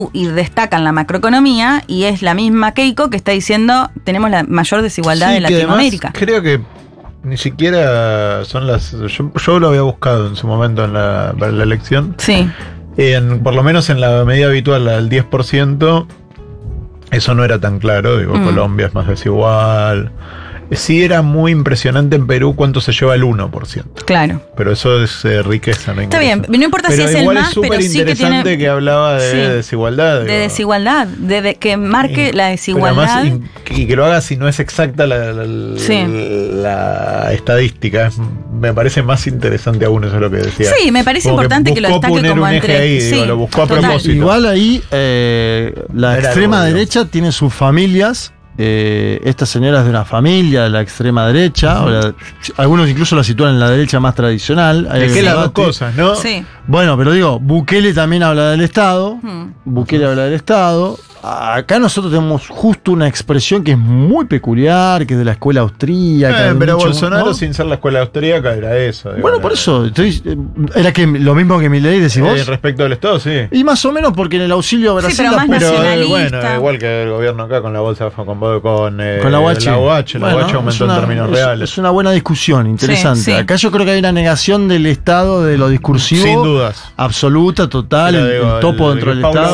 y destacan la macroeconomía, y es la misma Keiko que está diciendo tenemos la mayor desigualdad de Latinoamérica. Además, creo que ni siquiera son las... Yo lo había buscado en su momento para la elección. Sí. Por lo menos en la medida habitual, la del 10%, eso no era tan claro. Digo, Colombia es más desigual. Sí era muy impresionante en Perú cuánto se lleva el 1%. Claro. Pero eso es riqueza, no Está bien, no importa pero si es el más, pero sí que interesante tiene... que hablaba de desigualdad. De desigualdad, de que marque la desigualdad. Además, y que lo haga si no es exacta la estadística. Me parece más interesante aún, eso es lo que decía. Sí, me parece como importante que lo destaque como entre... Ahí, sí, lo buscó a total. propósito. Igual ahí la extrema derecha tiene sus familias. Estas señoras de una familia de la extrema derecha, algunos incluso la sitúan en la derecha más tradicional. Es que las dos cosas, ¿no? Sí. Bueno, pero digo, Bukele también habla del Estado. Bukele habla del Estado. Acá nosotros tenemos justo una expresión que es muy peculiar, que es de la escuela austríaca. Pero Bolsonaro, ¿no? Sin ser la escuela austríaca, era eso. Digo, bueno, por eso. Era que lo mismo que Milei, decís vos. Respecto del Estado, sí. Y más o menos porque en el auxilio a Brasil... Sí, pero más nacionalista. Bueno, igual que el gobierno acá con la bolsa, con la UH. La UH aumentó en términos reales. Es una buena discusión, interesante. Sí. Acá yo creo que hay una negación del Estado, de lo discursivo. Sin dudas. Absoluta, total, el topo dentro del Estado.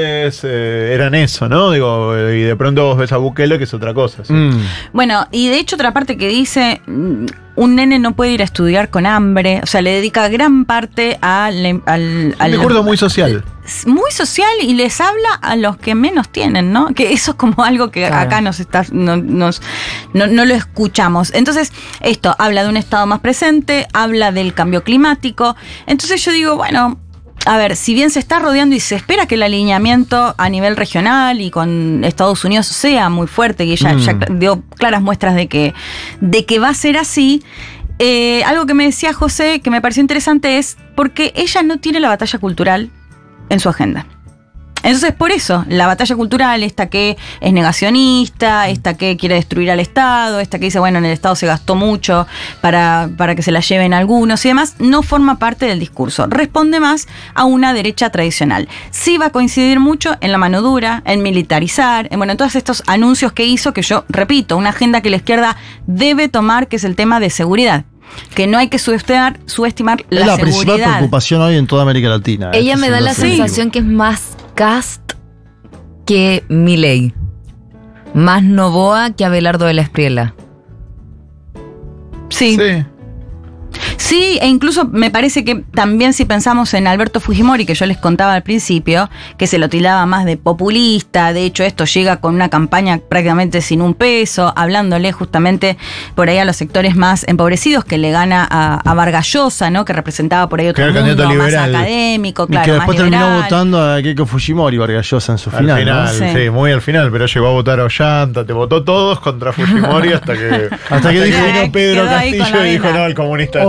Eran eso, ¿no? Digo, y de pronto vos ves a Bukele, que es otra cosa. ¿Sí? Bueno, y de hecho otra parte que dice, un nene no puede ir a estudiar con hambre, o sea, le dedica gran parte al discurso muy social. Muy social, y les habla a los que menos tienen, ¿no? Que eso es como algo que acá no lo escuchamos. Entonces, esto habla de un Estado más presente, habla del cambio climático. Entonces yo digo, bueno... A ver, si bien se está rodeando y se espera que el alineamiento a nivel regional y con Estados Unidos sea muy fuerte, y ella ya dio claras muestras de que va a ser así, algo que me decía José, que me pareció interesante, es porque ella no tiene la batalla cultural en su agenda. Entonces, por eso, la batalla cultural, esta que es negacionista, esta que quiere destruir al Estado, esta que dice, bueno, en el Estado se gastó mucho para que se la lleven algunos y demás, no forma parte del discurso. Responde más a una derecha tradicional. Sí va a coincidir mucho en la mano dura, en militarizar, en todos estos anuncios que hizo, que yo repito, una agenda que la izquierda debe tomar, que es el tema de seguridad. Que no hay que subestimar la seguridad. Es la principal preocupación hoy en toda América Latina. Ella me da la sensación que es más Kast que Milei. Más Noboa que Abelardo de la Espriella. Sí. Sí, e incluso me parece que también si pensamos en Alberto Fujimori, que yo les contaba al principio, que se lo tildaba más de populista, de hecho esto llega con una campaña prácticamente sin un peso, hablándole justamente por ahí a los sectores más empobrecidos, que le gana a Vargas Llosa, ¿no? Que representaba por ahí otro mundo más académico, claro, y que después más terminó liberal. votando a Keiko Fujimori, Vargas Llosa, en su final. ¿No? Sí, muy al final, pero llegó a votar a Ollanta, te votó todos contra Fujimori hasta que vino Pedro Castillo y dijo, no, el comunista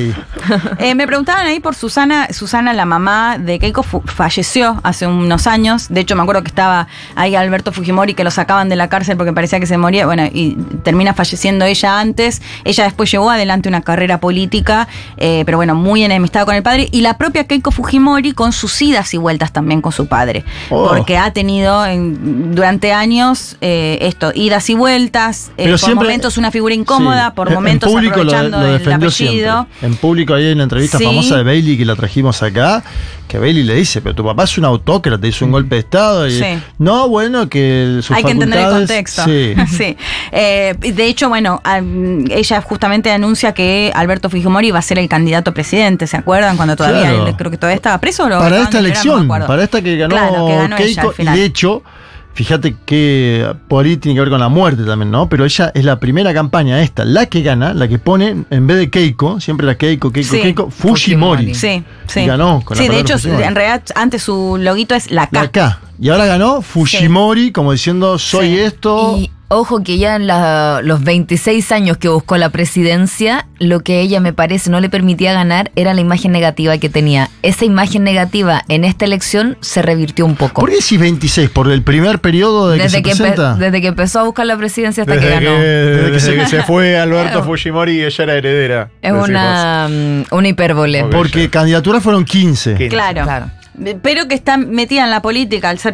me preguntaban ahí por Susana, la mamá de Keiko, falleció hace unos años. De hecho, me acuerdo que estaba ahí Alberto Fujimori, que lo sacaban de la cárcel porque parecía que se moría. Bueno, y termina falleciendo ella antes. Ella después llevó adelante una carrera política, pero bueno, muy enemistada con el padre. Y la propia Keiko Fujimori con sus idas y vueltas también con su padre. Porque ha tenido durante años idas y vueltas. Por siempre, momentos una figura incómoda, por momentos aprovechando el apellido. Siempre. En público hay una entrevista famosa de Bailey que la trajimos acá, que Bailey le dice, pero tu papá es un autócrata, hizo un golpe de Estado. Y, no, bueno, que sus hay que entender el contexto. Sí. De hecho, bueno, ella justamente anuncia que Alberto Fujimori va a ser el candidato a presidente, ¿se acuerdan? Cuando todavía, creo que todavía estaba preso. Para esta elección, para esta que ganó, que ganó Keiko, ella al final. Y de hecho... Fíjate que por ahí tiene que ver con la muerte también, ¿no? Pero ella es la primera campaña esta, la que gana, la que pone, en vez de Keiko, siempre la Keiko, Fujimori. Sí. Y ganó con la de hecho, Fujimori. En realidad, antes su loguito es la K. La K. Y ahora ganó Fujimori, como diciendo, soy esto. Y ojo que ya en los 26 años que buscó la presidencia, lo que ella, me parece, no le permitía ganar era la imagen negativa que tenía. Esa imagen negativa en esta elección se revirtió un poco. ¿Por qué decís 26? ¿Por el primer periodo de desde que se presenta? Desde que empezó a buscar la presidencia hasta que ganó. Desde que se fue Alberto Fujimori y ella era heredera. Es una hipérbole. Porque candidaturas fueron 15. Claro. pero que está metida en la política al ser